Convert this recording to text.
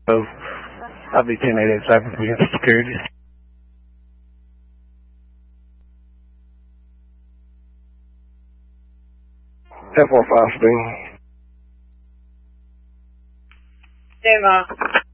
So I'll be 1087 for your security. 1045 speed. Stand by.